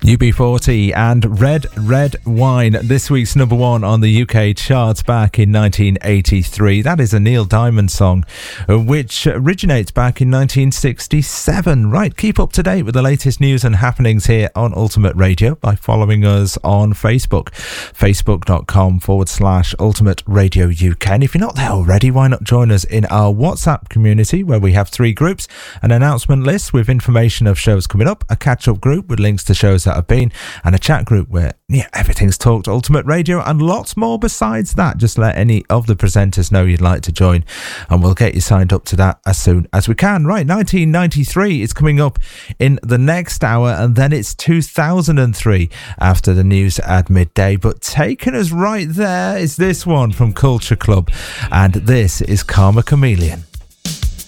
UB40 and Red Red Wine, this week's number one on the UK charts back in 1983. That is a Neil Diamond song, which originates back in 1967. Right, keep up to date with the latest news and happenings here on Ultimate Radio by following us on Facebook, facebook.com/Ultimate Radio UK. And if you're not there already, why not join us in our WhatsApp community, where we have 3 groups: an announcement list with information of shows coming up, a catch-up group with links to shows that have been, and a chat group where everything's talked Ultimate Radio, and lots more besides that. Just let any of the presenters know you'd like to join and we'll get you signed up to that as soon as we can. Right, 1993 is coming up in the next hour, and then it's 2003 after the news at midday. But taking us right there is this one from Culture Club, and this is Karma Chameleon.